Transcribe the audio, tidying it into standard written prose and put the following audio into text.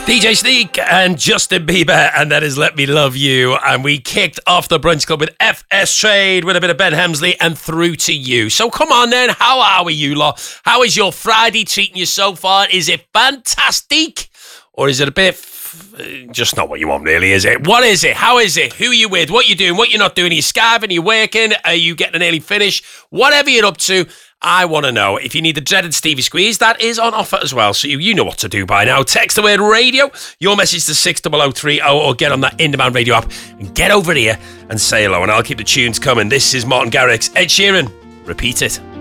DJ Sneak and Justin Bieber, and that is Let Me Love You. And we kicked off the Brunch Club with FS Trade with a bit of Ben Hemsley and Through to You. So come on then, how are we, you lot? How is your Friday treating you so far? Is it fantastic? Or is it a bit just not what you want, really, is it? What is it? How is it? Who are you with? What are you doing? What you're not doing? Are you skiving? Are you working? Are you getting an early finish? Whatever you're up to, I want to know. If you need the dreaded Stevie Squeeze, that is on offer as well. So you know what to do by now. Text the word radio, your message to 60030, or get on that In-Demand Radio app and get over here and say hello. And I'll keep the tunes coming. This is Martin Garrix, Ed Sheeran. Repeat it.